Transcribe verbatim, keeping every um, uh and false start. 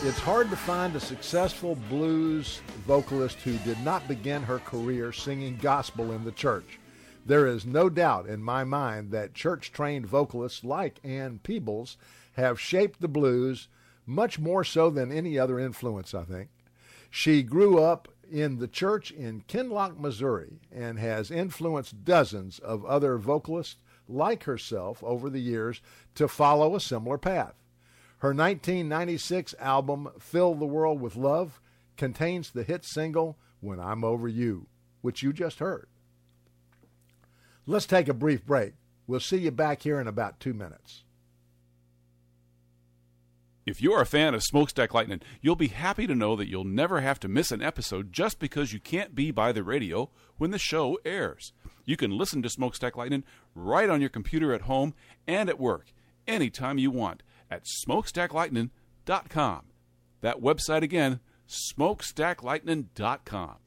It's hard to find a successful blues vocalist who did not begin her career singing gospel in the church. There is no doubt in my mind that church-trained vocalists like Ann Peebles have shaped the blues much more so than any other influence, I think. She grew up in the church in Kinloch, Missouri, and has influenced dozens of other vocalists like herself over the years to follow a similar path. Her nineteen ninety-six album, Fill the World with Love, contains the hit single, When I'm Over You, which you just heard. Let's take a brief break. We'll see you back here in about two minutes. If you're a fan of Smokestack Lightning, you'll be happy to know that you'll never have to miss an episode just because you can't be by the radio when the show airs. You can listen to Smokestack Lightning right on your computer at home and at work, anytime you want, at smokestack lightning dot com. That website again, smokestack lightning dot com.